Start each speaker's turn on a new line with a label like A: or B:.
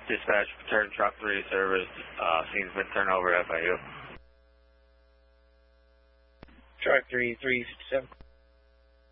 A: Dispatch, return truck 3 service. Scene's been turned over to FIU.
B: Truck 3, 357.